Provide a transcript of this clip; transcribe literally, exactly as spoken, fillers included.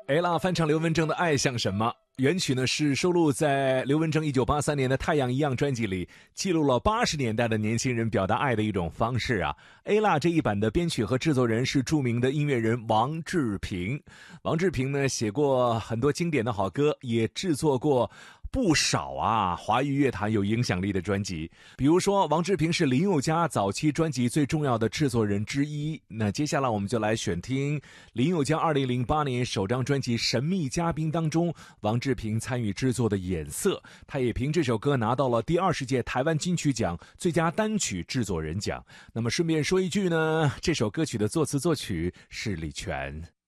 ella 翻唱刘文正的《爱像什么》，原曲呢是收录在刘文正一九八三年的《太阳一样》专辑里，记录了八十年代的年轻人表达爱的一种方式啊。ella 这一版的编曲和制作人是著名的音乐人王志平。王志平呢写过很多经典的好歌，也制作过不少啊华语乐坛有影响力的专辑，比如说王志平是林宥嘉早期专辑最重要的制作人之一。那接下来我们就来选听林宥嘉二零零八年首张专辑《神秘嘉宾》当中王志平参与制作的《眼色》，他也凭这首歌拿到了第二十届台湾金曲奖最佳单曲制作人奖。那么顺便说一句呢，这首歌曲的作词作曲是李泉。